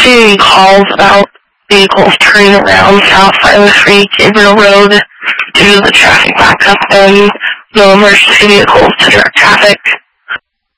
receiving calls about vehicles turning around south side of the street, Gabriel Road, due to the traffic backup and no emergency vehicles to direct traffic.